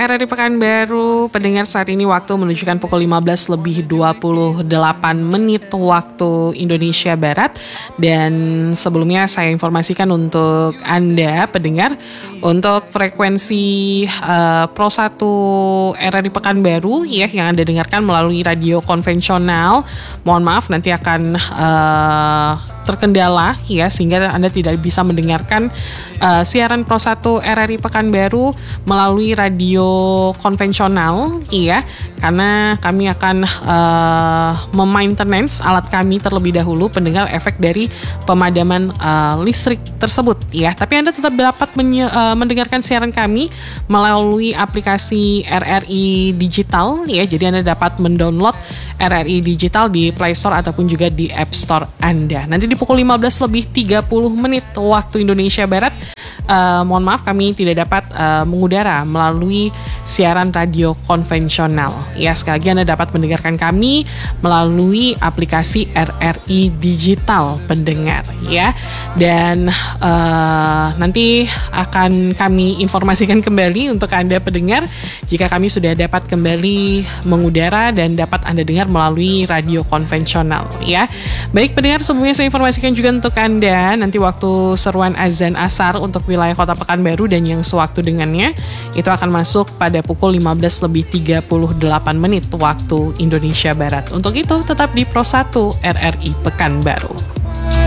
RRI Pekanbaru, pendengar saat ini waktu menunjukkan pukul 15:28 waktu Indonesia Barat. Dan sebelumnya saya informasikan untuk Anda pendengar, untuk frekuensi Pro 1 RRI Pekanbaru ya, yang Anda dengarkan melalui radio konvensional, mohon maaf nanti akan terkendala ya, sehingga Anda tidak bisa mendengarkan siaran Pro 1 RRI Pekanbaru melalui radio konvensional ya, karena kami akan memaintenance alat kami terlebih dahulu pendengar, efek dari pemadaman listrik tersebut ya. Tapi Anda tetap dapat mendengarkan siaran kami melalui aplikasi RRI Digital ya. Jadi Anda dapat mendownload RRI Digital di Play Store ataupun juga di App Store Anda. Nanti di pukul 15:30 waktu Indonesia Barat, mohon maaf kami tidak dapat mengudara melalui siaran radio konvensional ya. Sekali lagi Anda dapat mendengarkan kami melalui aplikasi RRI Digital pendengar ya. Dan nanti akan kami informasikan kembali untuk Anda pendengar jika kami sudah dapat kembali mengudara dan dapat Anda dengar melalui radio konvensional ya. Baik pendengar, sebelumnya saya informasikan juga untuk Anda nanti waktu seruan azan asar untuk wilayah Kota Pekanbaru dan yang sewaktu dengannya itu akan masuk pada pukul 15:38 waktu Indonesia Barat. Untuk itu tetap di Pro 1 RRI Pekanbaru.